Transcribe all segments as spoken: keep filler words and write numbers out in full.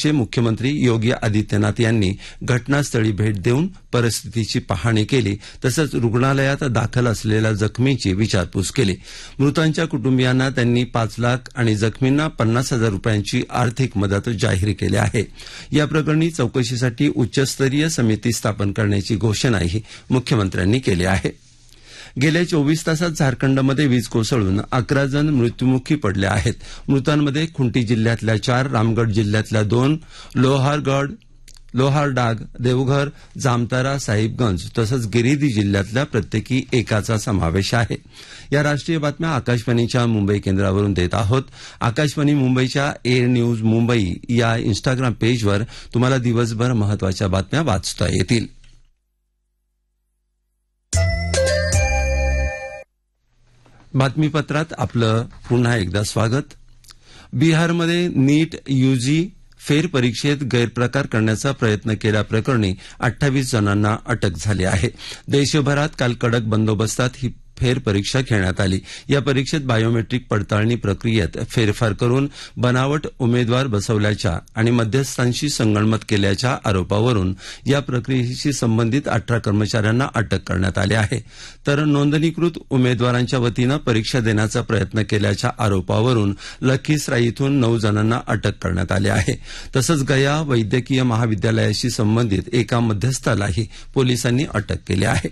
प्रदेशचे मुख्यमंत्री योगी आदित्यनाथ यांनी घटनास्थळी भेट देऊन परिस्थितीची पाहणी केली तसंच रुग्णालयात दाखल असलेल्या जखमींची विचारपूस केली. मृतांच्या कुटुंबियांना त्यांनी पाच लाख आणि जखमींना पन्नास हजार रुपयांची आर्थिक मदत जाहीर केली आहे. या प्रकरणी चौकशीसाठी उच्चस्तरीय समिती स्थापन करण्याची घोषणाही मुख्यमंत्र्यांनी केली आहे. गेल्या चोवीस तासात झारखंडमध्ये वीज कोसळून अकरा जण मृत्यूमुखी पडले आहेत. मृतांमध्ये खुंटी जिल्ह्यातल्या चार, रामगढ जिल्ह्यातल्या दोन, लोहारगड लोहारडाग, देवघर, जामतारा, साहिबगंज तसंच गिरिधी जिल्ह्यातल्या प्रत्येकी एकाचा समावेश आहे. या राष्ट्रीय बातम्या आकाशवाणीच्या मुंबई केंद्रावरून देत आहोत. आकाशवाणी मुंबईच्या एअर न्यूज मुंबई या इन्स्टाग्राम पेजवर तुम्हाला दिवसभर महत्वाच्या बातम्या वाचता येतील. बातमीपत्रात आपलं पुन्हा एकदा स्वागत. बिहारमध्ये नीट यूजी फेरपरीक्षेत गैरप्रकार करण्याचा प्रयत्न केल्याप्रकरणी अठ्ठावीस जणांना अटक झाली आहे. देशभरात काल कडक बंदोबस्तात ही फेरपरीक्षा घेण्यात आली. या परीक्षेत बायोमेट्रिक पडताळणी प्रक्रियेत फेरफार करून बनावट उमेदवार बसवल्याच्या आणि मध्यस्थांशी संगनमत केल्याच्या आरोपावरून या प्रक्रियेशी संबंधित अठरा कर्मचाऱ्यांना अटक करण्यात आली आहे. तर नोंदणीकृत उमेदवारांच्या वतीनं परीक्षा देण्याचा प्रयत्न केल्याच्या आरोपावरून लखीसराय इथून नऊ जणांना अटक करण्यात आली आहे. तसंच गया वैद्यकीय महाविद्यालयाशी संबंधित एका मध्यस्थालाही पोलिसांनी अटक केली आहे.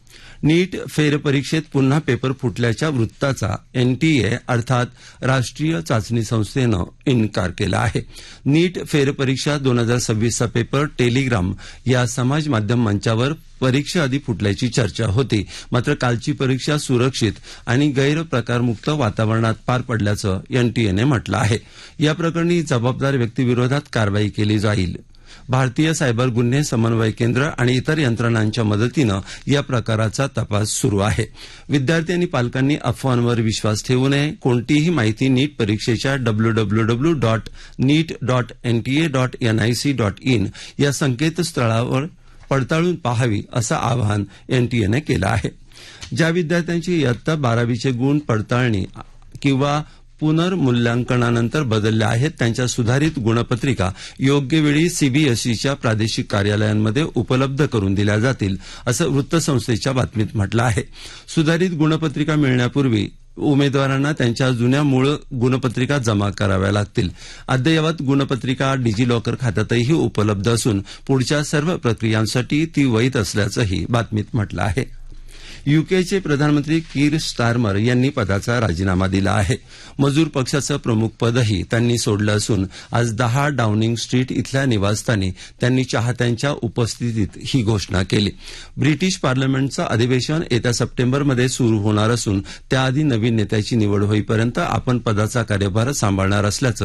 नीट फेरपरीक्षेत पुन्हा पेपर फुटल्याच्या वृत्ताचा एनटीए अर्थात राष्ट्रीय चाचणी संस्थेनं इन्कार केला आहे. नीट फेरपरीक्षा दोन हजार सव्वीसचा पेपर टेलिग्राम या समाज माध्यम मंचावर परीक्षेआधी फुटल्याची चर्चा होती. मात्र कालची परीक्षा सुरक्षित आणि गैरप्रकारमुक्त वातावरणात पार पडल्याचं एनटीएने म्हटलं आहे. या प्रकरणी जबाबदार व्यक्तीविरोधात कारवाई केली जाईल. भारतीय सायबर गुन्हे समन्वय केंद्र आणि इतर यंत्रणांच्या मदतीनं या प्रकाराचा तपास सुरू आहे. विद्यार्थी आणि पालकांनी अफवांवर विश्वास ठेवू नये. कोणतीही माहिती नीट परीक्षेच्या W W W dot NEET dot NTA dot NIC dot in या संकेतस्थळावर पडताळून पाहावी असं आवाहन एनटीएने केलं आहे. ज्या विद्यार्थ्यांची इयत्ता बारावीचे गुण पडताळणी किंवा पुनर्मूल्यांकनानंतर बदलल्या आहेत त्यांच्या सुधारित गुणपत्रिका योग्य वेळी सीबीएसईच्या प्रादेशिक कार्यालयांमध्ये उपलब्ध करून दिल्या जातील असं वृत्तसंस्थेच्या बातमीत म्हटलं आहे. सुधारित गुणपत्रिका मिळण्यापूर्वी उमेदवारांना त्यांच्या जुन्या मूळ गुणपत्रिका जमा कराव्या लागतील. अद्ययावत गुणपत्रिका डिजिलॉकर खात्यातही उपलब्ध असून पुढच्या सर्व प्रक्रियांसाठी ती वैध असल्याचंही बातमीत म्हटलं आहे. युकेचे प्रधानमंत्री कीर स्टारमर यांनी पदाचा राजीनामा दिला आहे. मजूर पक्षाचं प्रमुख पदही त्यांनी सोडलं असून आज दहा डाउनिंग स्ट्रीट इथल्या निवासस्थानी त्यांनी चाहत्यांच्या उपस्थितीत ही घोषणा केली. ब्रिटिश पार्लमेंटचं अधिवेशन येत्या सप्टेंबरमध्ये सुरू होणार असून त्याआधी नवीन नेत्याची निवड होईपर्यंत आपण पदाचा कार्यभार सांभाळणार असल्याचं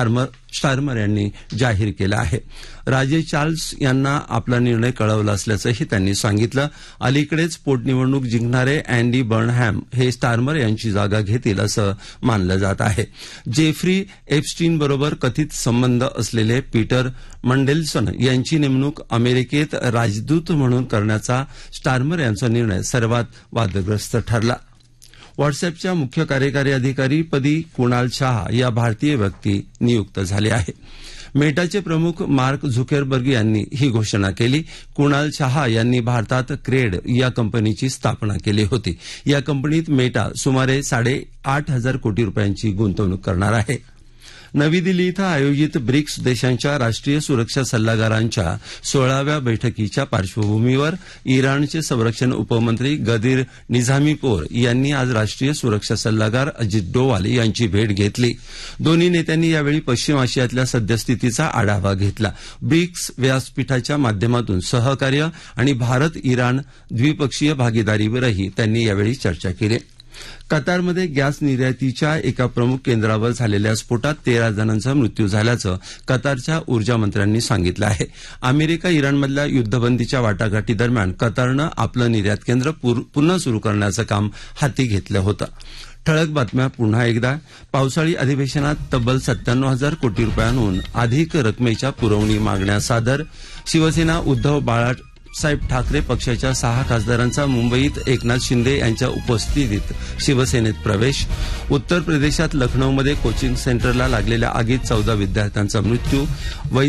स्टारमर यांनी जाहीर केलं आहे. राजे चार्ल्स यांना आपला निर्णय कळवला असल्याचंही त्यांनी सांगितलं. अलीकडेच पोटनिवडणूक जिंकणारे अँडी बर्नहॅम हे स्टारमर यांची जागा घेतील असं मानलं जात आहे. जेफ्री एप्स्टीनबरोबर कथित संबंध असलेले पीटर मंडेल्सन यांची नेमणूक अमेरिकेत राजदूत म्हणून करण्याचा स्टारमर यांचा निर्णय सर्वात वादग्रस्त ठरला. व्हॉट्सअॅपच्या मुख्य कार्यकारी अधिकारी पदी कुणाल शहा या भारतीय व्यक्ती नियुक्त झाले आहे. मेटाचे प्रमुख मार्क झुकेरबर्ग यांनी ही घोषणा केली. कुणाल शहा यांनी भारतात क्रेड या कंपनीची स्थापना केली होती. या कंपनीत मेटा सुमारे साडेआठ हजार कोटी रुपयांची गुंतवणूक करणार आहे. नवी दिल्ली इथं आयोजित ब्रिक्स देशांच्या राष्ट्रीय सुरक्षा सल्लागारांच्या सोळाव्या बैठकीच्या पार्श्वभूमीवर इराणचे संरक्षण उपमंत्री गदीर निझामीपोर यांनी आज राष्ट्रीय सुरक्षा सल्लागार अजित डोवाल यांची भेट घेतली. दोन्ही नेत्यांनी यावेळी पश्चिम आशियातल्या सद्यस्थितीचा आढावा घेतला. ब्रिक्स व्यासपीठाच्या माध्यमातून सहकार्य आणि भारत इराण द्विपक्षीय भागीदारीवरही त्यांनी यावेळी चर्चा केली. कतारमध्ये गॅस निर्यातीच्या एका प्रमुख केंद्रावर झालेल्या स्फोटात तेरा जणांचा मृत्यू झाल्याचं कतारच्या ऊर्जा मंत्र्यांनी सांगितलं आहे. अमेरिका इराणमधल्या युद्धबंदीच्या वाटाघाटी दरम्यान कतारनं आपलं निर्यात केंद्र पुन्हा सुरू करण्याचं काम हाती घेतलं होतं. ठळक बातम्या पुन्हा एकदा. पावसाळी अधिवेशनात तब्बल सत्त्याण्णव हजार कोटी रुपयांहून अधिक रकमेच्या पुरवणी मागण्या सादर. शिवसेना उद्धव बाळासाहेब ठाकरे पक्षाच्या सहा खासदारांचा मुंबईत एकनाथ शिंदे यांच्या उपस्थितीत शिवसेनेत प्रवेश. उत्तर प्रदेशात लखनौमध्ये कोचिंग सेंटरला लागलेल्या आगीत चौदा विद्यार्थ्यांचा मृत्यू.